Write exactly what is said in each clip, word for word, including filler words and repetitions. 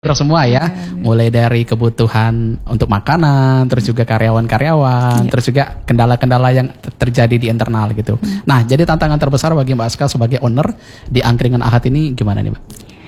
Terus semua ya, mulai dari kebutuhan untuk makanan, terus juga karyawan-karyawan, Iya. terus juga kendala-kendala yang t- terjadi di internal gitu. Hmm. Nah, jadi tantangan terbesar bagi Mbak Aska sebagai owner di Angkringan Ahad ini gimana nih, Mbak?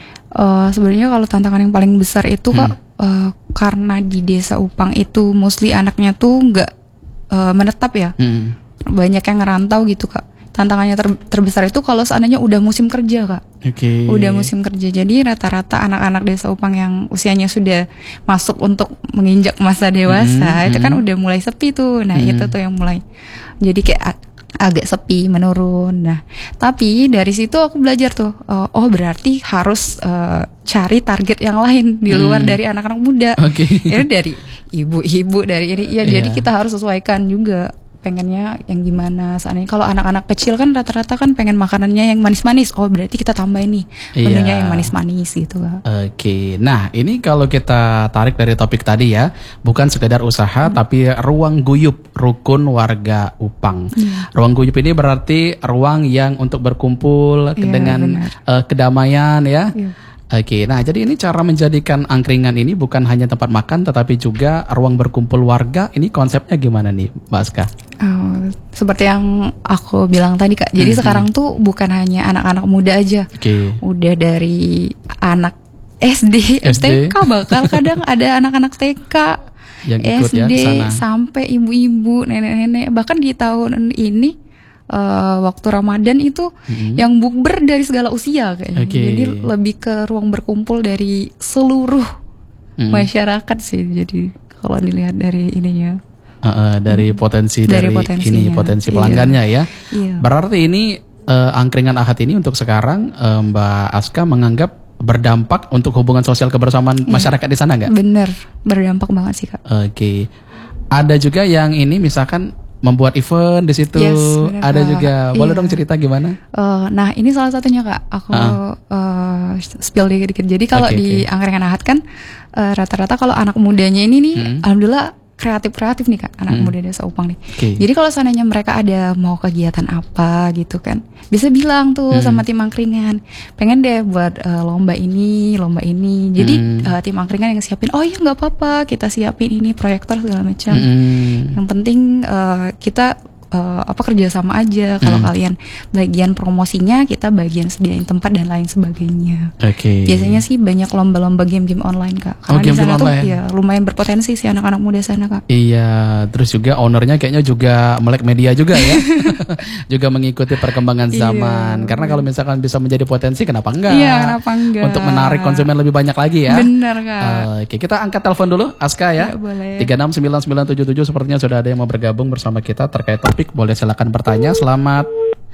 Eh, sebenarnya kalau tantangan yang paling besar itu kak, eh, karena di desa Upang itu mostly anaknya tuh nggak eh, menetap ya, Hmm. banyak yang ngerantau gitu kak. Tantangannya ter- terbesar itu kalau seandainya udah musim kerja kak, Oke. udah musim kerja. Jadi rata-rata anak-anak desa Upang yang usianya sudah masuk untuk menginjak masa dewasa Hmm, itu kan hmm. udah mulai sepi tuh. Nah Hmm. itu tuh yang mulai jadi kayak a- agak sepi menurun. Nah tapi dari situ aku belajar tuh, eh, oh berarti harus eh, cari target yang lain di luar Hmm. dari anak-anak muda. Oke. Ya dari ibu-ibu dari ini ya, jadi Iya. kita harus sesuaikan juga pengennya yang gimana. Soalnya kalau anak-anak kecil kan rata-rata kan pengen makanannya yang manis-manis, oh berarti kita tambahin nih menunya Iya. yang manis-manis gitu Kak. Oke, nah ini kalau kita tarik dari topik tadi ya, bukan sekedar usaha Hmm. tapi ruang guyup rukun warga Upang. Iya. Ruang guyup ini berarti ruang yang untuk berkumpul Iya, dengan benar. eh, kedamaian ya. Iya. Oke, nah jadi ini cara menjadikan angkringan ini bukan hanya tempat makan tetapi juga ruang berkumpul warga. Ini konsepnya gimana nih, Mbak Aska? Oh, seperti yang aku bilang tadi Kak, jadi Mhm. sekarang tuh bukan hanya anak-anak muda aja, Oke. udah dari anak S D, S D. T K, bahkan kadang ada anak-anak T K, Yang ikut S ya D ke sana. sampai ibu-ibu, nenek-nenek, bahkan di tahun ini eh, waktu Ramadan itu Mhm. yang bukber dari segala usia kayaknya. Oke. Jadi lebih ke ruang berkumpul dari seluruh Mhm. masyarakat sih. Jadi kalau dilihat dari ininya. Uh, uh, dari potensi Dari dari, potensinya. ini potensi Iya. pelanggannya ya. Iya. Berarti ini uh, angkringan Ahad ini untuk sekarang uh, Mbak Aska menganggap berdampak untuk hubungan sosial kebersamaan masyarakat di sana nggak? Bener, berdampak banget sih Kak. Oke. Ada juga yang ini misalkan membuat event di situ. Yes, benar, Ada Kak. juga. Boleh Iya. dong cerita gimana? Eh, nah ini salah satunya Kak, aku Ah. eh, spill dikit-dikit. Jadi kalau Oke, di oke. Angkringan Ahad kan eh, rata-rata kalau anak mudanya ini nih, Hmm. alhamdulillah kreatif-kreatif nih Kak, anak Hmm. muda desa Upang nih. Oke. Jadi kalau seandainya mereka ada mau kegiatan apa gitu kan, bisa bilang tuh Hmm. sama tim angkringan, pengen deh buat eh, lomba ini, lomba ini. Jadi Hmm. eh, tim angkringan yang siapin, oh iya nggak apa-apa, kita siapin ini proyektor segala macam. Mm-mm. Yang penting eh, kita eh, apa kerjasama aja. Kalau Hmm. kalian bagian promosinya, kita bagian sediain tempat dan lain sebagainya. Oke. Biasanya sih banyak lomba-lomba game-game online Kak. Oh, Karena di game-game sana tuh online. ya lumayan berpotensi sih anak-anak muda sana Kak. Iya, terus juga ownernya kayaknya juga melek media juga ya, juga mengikuti perkembangan Iya. zaman. Karena kalau misalkan bisa menjadi potensi, kenapa enggak? Iya, kenapa enggak? Untuk menarik konsumen lebih banyak lagi ya. Bener Kak. Oke, kita angkat telepon dulu, Aska ya. Ya, boleh. tiga enam sembilan sembilan tujuh tujuh sepertinya sudah ada yang mau bergabung bersama kita terkait topik. Boleh silakan bertanya. Selamat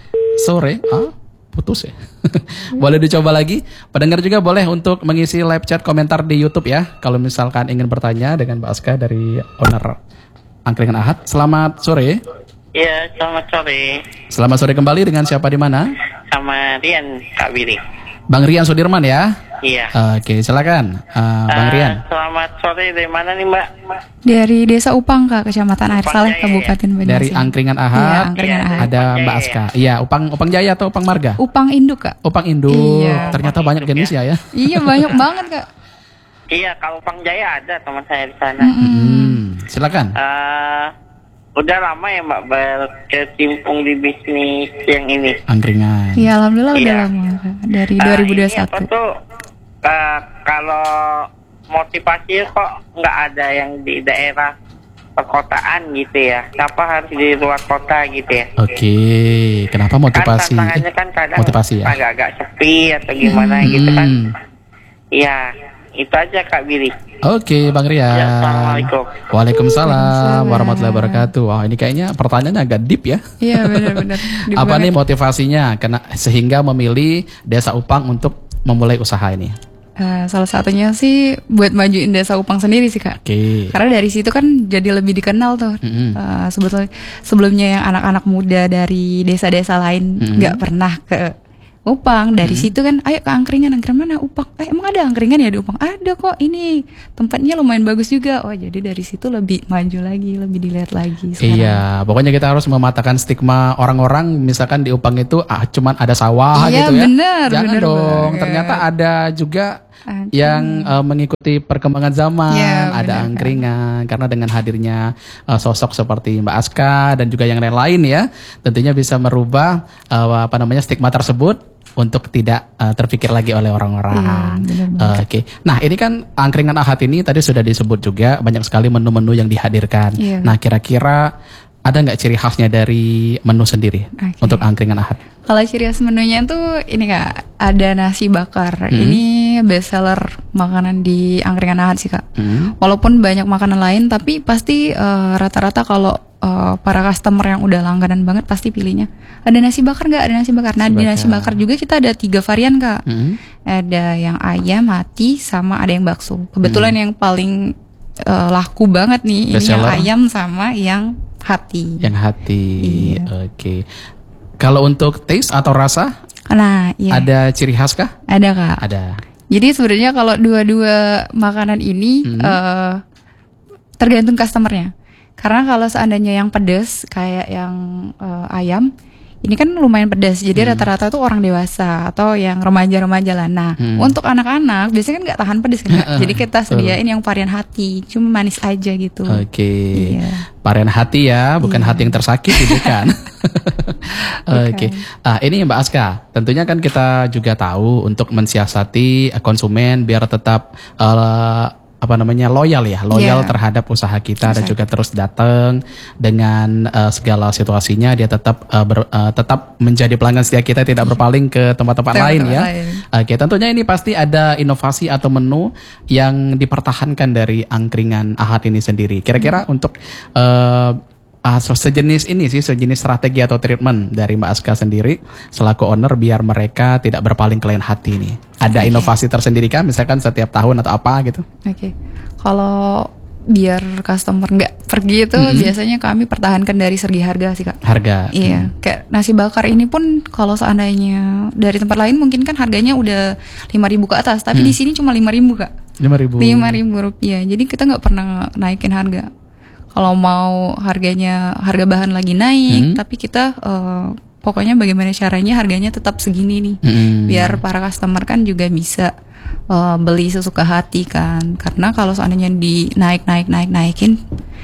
sore. Ah, putus ya. Boleh dicoba lagi. Pendengar juga boleh untuk mengisi live chat komentar di YouTube ya. Kalau misalkan ingin bertanya dengan Mbak Aska dari owner Angkringan Ahad. Selamat sore. Iya, selamat sore. Selamat sore kembali dengan siapa di mana? Sama Rian, Kak Willy. Bang Rian Sudirman ya. Iya. Oke, silakan uh, Bang Eh, Rian. Selamat sore, dari mana nih Mbak? Dari Desa Upang Kak, Kecamatan Air Upang Saleh, Jaya, Kabupaten Banjarmasin. Dari Angkringan Iya, Ahad. Angkringan Iya, Ahad. Ada Upang Mbak Jaya. Aska. Iya, Upang Upang Jaya atau Upang Marga? Upang Induk Kak. Upang Induk. Iya. Ternyata banyak jenisnya ya. Iya banyak banget Kak. Iya, kalau Pang Jaya ada teman saya di sana. Hmm, silakan. Eh, udah lama ya Mbak berkecimpung di bisnis yang ini. Angkringan. Iya alhamdulillah udah Iya. lama Kak. Dari Eh, dua ribu dua puluh ini apa satu. tuh? eh, kalau motivasi kok nggak ada yang di daerah perkotaan gitu ya? Kenapa harus di luar kota gitu ya? Oke, kenapa motivasi? Kan tantangannya Eh, kan kadang motivasi ya? agak-agak sepi atau gimana gitu kan. Hmm. Iya, itu aja Kak Billy. Oke, Bang Rian. Ya, Assalamualaikum. Waalaikumsalam warahmatullahi wabarakatuh. Wah, ini kayaknya pertanyaannya agak deep ya. Iya benar-benar. Di Apa banget. nih motivasinya kena sehingga memilih Desa Upang untuk memulai usaha ini? Eh, salah satunya sih buat majuin Desa Upang sendiri sih Kak. Oke. Karena dari situ kan jadi lebih dikenal tuh. Mm-mm. Eh, sebetulnya sebelumnya yang anak-anak muda dari desa-desa lain Mm-mm. nggak pernah ke Upang. Dari situ kan, ayo ke angkringan, angkringan mana Upang? Eh emang ada angkringan ya di Upang? Ada kok, ini tempatnya lumayan bagus juga. Oh jadi dari situ lebih maju lagi, lebih dilihat lagi. Sekarang. Iya, pokoknya kita harus mematahkan stigma orang-orang misalkan di Upang itu ah cuman ada sawah Iya, gitu ya. benar, Jangan benar dong, banget. ternyata ada juga Angkringan. yang uh, mengikuti perkembangan zaman, Ya, ada benar, angkringan karena dengan hadirnya uh, sosok seperti Mbak Aska dan juga yang lain-lain ya, tentunya bisa merubah uh, apa namanya stigma tersebut untuk tidak uh, terpikir lagi oleh orang-orang. Iya, benar Uh, banget. Oke. Nah, ini kan angkringan Ahad ini tadi sudah disebut juga banyak sekali menu-menu yang dihadirkan. Iya. Nah, kira-kira ada nggak ciri khasnya dari menu sendiri Oke. untuk angkringan Ahad? Kalau ciri khas menunya tuh ini Kak, ada nasi bakar. Hmm. Ini best seller makanan di angkringan Ahad sih Kak. Hmm. Walaupun banyak makanan lain, tapi pasti eh, rata-rata kalau eh, para customer yang udah langganan banget pasti pilihnya ada nasi bakar nggak? Ada nasi bakar. Nah Nasi di bakar. nasi bakar juga kita ada tiga varian Kak. Hmm. Ada yang ayam, hati, sama ada yang bakso. Kebetulan yang paling eh, laku banget nih Best ini yang seller. ayam sama yang hati. Yang hati. Iya. Oke. Kalau untuk taste atau rasa Nah, iya. ada ciri khas kah? Ada Kak. Ada. Jadi sebenarnya kalau dua-dua makanan ini Hmm. eh, tergantung customernya. Karena kalau seandainya yang pedas kayak yang eh, ayam, ini kan lumayan pedas. Jadi Hmm. rata-rata tuh orang dewasa atau yang remaja-remaja lah. Nah, Hmm. untuk anak-anak biasanya kan nggak tahan pedas kan. Kak? Jadi kita Betul. sediain yang varian hati, cuma manis aja gitu. Oke. Iya. Varian hati ya, bukan Iya. hati yang tersakiti, bukan. Oke. Ah, ini Mbak Aska, tentunya kan kita juga tahu untuk mensiasati konsumen biar tetap eh, apa namanya loyal ya, loyal Iya. terhadap usaha kita dan Usaha. juga terus datang dengan eh, segala situasinya dia tetap eh, ber- eh, tetap menjadi pelanggan setia kita, tidak berpaling ke tempat-tempat Tempat-tempat lain ya. lain. Oke, tentunya ini pasti ada inovasi atau menu yang dipertahankan dari angkringan Ahad ini sendiri. Kira-kira untuk eh, ah, so- sejenis ini sih, sejenis strategi atau treatment dari Mbak Aska sendiri selaku owner biar mereka tidak berpaling ke lain hati ini. Ada Oke. inovasi tersendiri kan, misalkan setiap tahun atau apa gitu? Oke, kalau biar customer nggak pergi itu Mm-mm. biasanya kami pertahankan dari segi harga sih Kak. Harga. Iya, kayak nasi bakar ini pun kalau seandainya dari tempat lain mungkin kan harganya udah lima ribu ke atas, tapi Hmm. di sini cuma lima ribu Kak. lima ribu. lima ribu rupiah. Jadi kita nggak pernah naikin harga. Kalau mau harganya harga bahan lagi naik, Hmm. tapi kita eh, pokoknya bagaimana caranya harganya tetap segini nih. Hmm. Biar para customer kan juga bisa eh, beli sesuka hati kan. Karena kalau seandainya dinaik naik naik naikin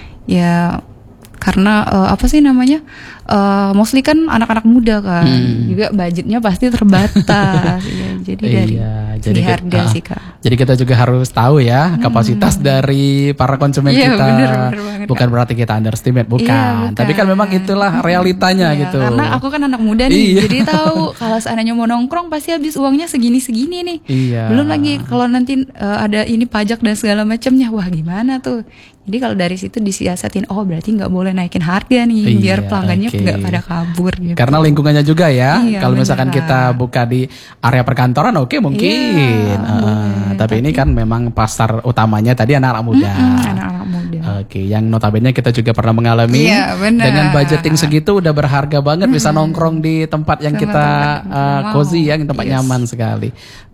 ya karena eh, apa sih namanya eh, mostly kan anak-anak muda kan Hmm. juga budgetnya pasti terbatas ya, jadi dari Iya, segi kita- harga ah, sih Kak. Jadi kita juga harus tahu ya kapasitas dari para konsumen Iya, kita. bener, bener banget, Bukan berarti kita underestimate, bukan. Iya, bukan. Tapi kan memang itulah realitanya Iya, gitu. Karena aku kan anak muda nih, Iya. jadi tahu kalau seandainya mau nongkrong pasti habis uangnya segini-segini nih. Iya. Belum lagi kalau nanti eh, ada ini pajak dan segala macamnya, wah gimana tuh. Jadi kalau dari situ disiasatin, oh berarti nggak boleh naikin harga nih, Iya, biar pelanggannya oke. nggak pada kabur gitu. Karena lingkungannya juga ya. Iya, Kalau misalkan beneran. kita buka di area perkantoran, oke mungkin. Iya, Eh, boleh. tapi, ini kan memang pasar utamanya tadi anak-anak muda. Mm-mm, anak-anak muda. Oke, yang notabene kita juga pernah mengalami Iya, benar. dengan budgeting segitu udah berharga banget bisa nongkrong di tempat yang Sama kita tempat uh, mau. cozy ya, tempat Yes. nyaman sekali.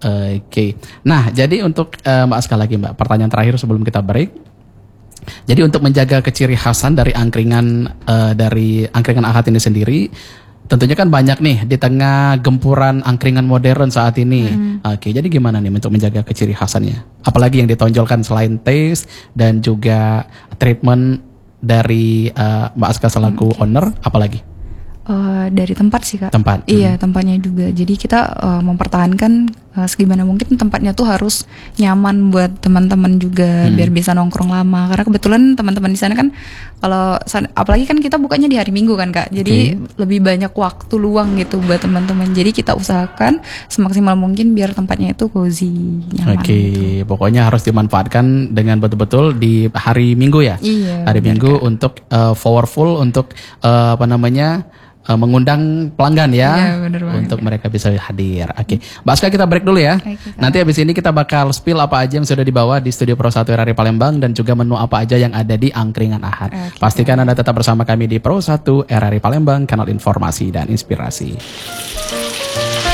Oke. Nah, jadi untuk uh, Mbak sekali lagi Mbak, pertanyaan terakhir sebelum kita break. Jadi untuk menjaga keciri khasan dari angkringan uh, dari angkringan Ahad ini sendiri, tentunya kan banyak nih di tengah gempuran angkringan modern saat ini. Oke, jadi gimana nih untuk menjaga keciri khasannya? Apalagi yang ditonjolkan selain taste dan juga treatment dari uh, Mbak Aska selaku owner, apalagi? Eh, dari tempat sih Kak. Tempat. Iya, tempatnya juga. Jadi kita eh, mempertahankan eh, segimana mungkin tempatnya tuh harus nyaman buat teman-teman juga Hmm. biar bisa nongkrong lama. Karena kebetulan teman-teman di sana kan kalau san- apalagi kan kita bukanya di hari Minggu kan Kak. Jadi lebih banyak waktu luang gitu buat teman-teman. Jadi kita usahakan semaksimal mungkin biar tempatnya itu cozy, nyaman. Oke, gitu. pokoknya harus dimanfaatkan dengan betul-betul di hari Minggu ya. Iya, Hari benar, Minggu untuk uh, powerful untuk uh, apa namanya? uh, mengundang pelanggan ya, Iya, benar banget, untuk Kak. mereka bisa hadir. Oke, Mbak Aska kita break dulu ya. Oke, Kak. Nanti habis ini kita bakal spill apa aja yang sudah dibawa di studio Pro satu R R I Palembang dan juga menu apa aja yang ada di angkringan Ahad. Oke, Pastikan Anda tetap bersama kami di Pro satu R R I Palembang, kanal informasi dan inspirasi.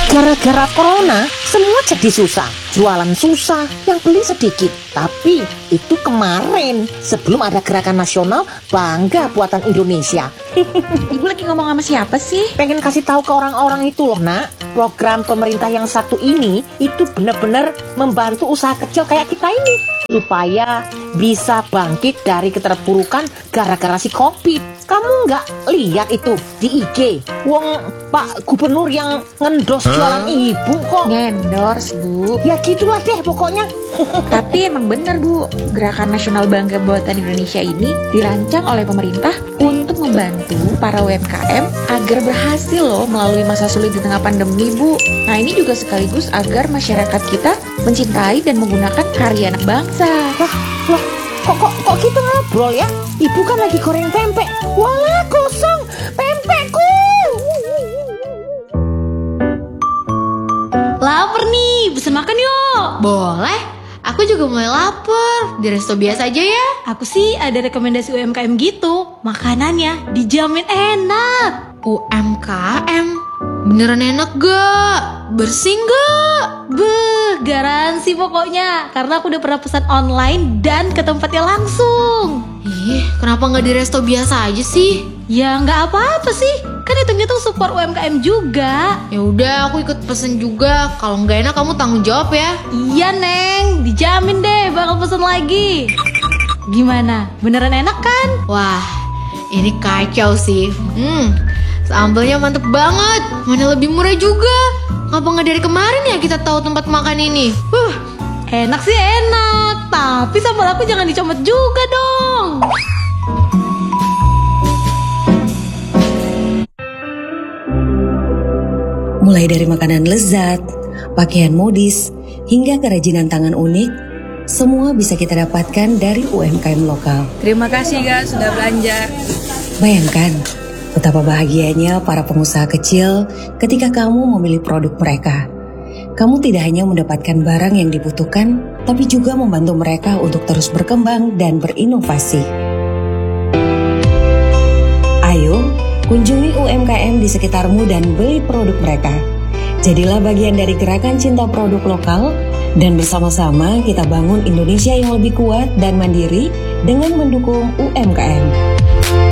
Gara-gara corona, semua jadi susah. Jualan susah, yang beli sedikit. Tapi itu kemarin, sebelum ada gerakan nasional Bangga Buatan Indonesia. Ibu lagi ngomong sama siapa sih? Pengen kasih tahu ke orang-orang itu loh, Nak. Program pemerintah yang satu ini, itu benar-benar membantu usaha kecil kayak kita ini. Supaya bisa bangkit dari keterpurukan gara-gara si Covid. Kamu nggak lihat itu di I G? Wong Pak Gubernur yang ngendos jualan ibu kok. Ngendorse, Bu. Ya gitulah deh pokoknya. Tapi emang bener, Bu. Gerakan Nasional Bangga Buatan Indonesia ini dirancang oleh pemerintah untuk membantu para U M K M agar berhasil loh melalui masa sulit di tengah pandemi, Bu. Nah, ini juga sekaligus agar masyarakat kita mencintai dan menggunakan karya anak bangsa. Wah, wah, kok kok kok gitu ngobrol ya? Ibu kan lagi goreng pempek. Walah, kosong pempekku. Lapar nih, pesen makan yuk. Boleh, aku juga mulai lapar. Di resto biasa aja ya. Aku sih ada rekomendasi U M K M gitu. Makanannya dijamin enak. U M K M? Beneran enak gak? Bersih gak? Beuh, garansi pokoknya. Karena aku udah pernah pesan online dan ke tempatnya langsung. Ih, kenapa gak di resto biasa aja sih? Ya nggak apa-apa sih, kan hitungnya tuh support U M K M juga. Ya udah, aku ikut pesen juga. Kalau nggak enak kamu tanggung jawab ya. Iya Neng, dijamin deh bakal pesen lagi. Gimana, beneran enak kan? Wah, ini kacau sih. Hmm, sambalnya mantep banget. Mana lebih murah juga. Ngapa nggak dari kemarin ya kita tahu tempat makan ini? Huh, enak sih enak, tapi sambal aku jangan dicomot juga dong. Mulai dari makanan lezat, pakaian modis, hingga kerajinan tangan unik, semua bisa kita dapatkan dari U M K M lokal. Terima kasih guys sudah belanja. Bayangkan betapa bahagianya para pengusaha kecil ketika kamu memilih produk mereka. Kamu tidak hanya mendapatkan barang yang dibutuhkan, tapi juga membantu mereka untuk terus berkembang dan berinovasi. Ayo, kunjungi U M K M di sekitarmu dan beli produk mereka. Jadilah bagian dari gerakan cinta produk lokal dan bersama-sama kita bangun Indonesia yang lebih kuat dan mandiri dengan mendukung U M K M.